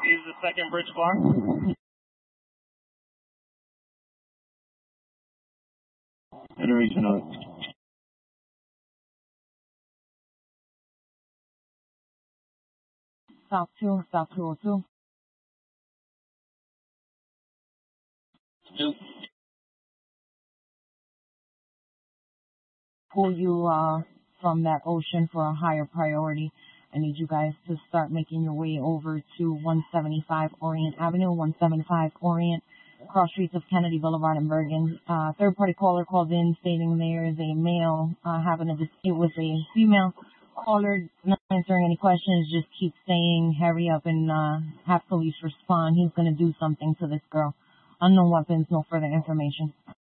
Is the second bridge blocked? Iteration of it. South 202. Two. Pull you from that ocean for a higher priority. I need you guys to start making your way over to 175 Orient Avenue, 175 Orient, cross streets of Kennedy Boulevard and Bergen. Third-party caller called in stating there is a male having a dispute with a female caller, not answering any questions, just keep saying hurry up and have police respond. He's going to do something to this girl. Unknown weapons, no further information.